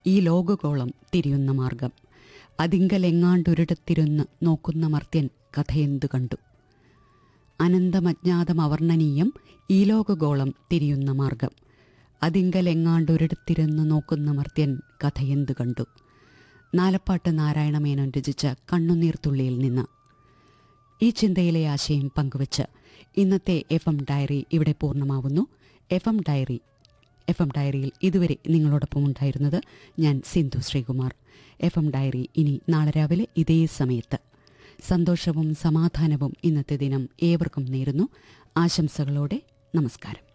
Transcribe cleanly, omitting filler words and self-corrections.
ഈ ലോകഗോളം തിരിയുന്ന മാർഗം. അതിങ്കലെങ്ങാണ്ടൊരിടത്തിരുന്ന് നോക്കുന്ന മർത്യൻ കഥയെന്തു കണ്ടു. അനന്തമജ്ഞാതമവർണ്ണനീയം ഈ ലോകഗോളം തിരിയുന്ന മാർഗം. അതിങ്കലെങ്ങാണ്ടൊരിടത്തിരുന്ന് നോക്കുന്ന മർത്യൻ കഥയെന്തു കണ്ടു. നാലപ്പാട്ട് നാരായണമേനോൻ രചിച്ച കണ്ണുനീർത്തുള്ളിയിൽ നിന്ന്. ഈ ചിന്തയിലെ ആശയം പങ്കുവച്ച് ഇന്നത്തെ FM ഡയറി ഇവിടെ പൂർണ്ണമാവുന്നു. FM ഡയറിയിൽ ഇതുവരെ നിങ്ങളോടൊപ്പം ഉണ്ടായിരുന്നത് ഞാൻ സിന്ധു ശ്രീകുമാർ. FM ഡയറി ഇനി നാളെ രാവിലെ ഇതേ സമയത്ത്. സന്തോഷവും സമാധാനവും ഇന്നത്തെ ദിനം ഏവർക്കും നേരുന്നു. ആശംസകളോടെ നമസ്കാരം.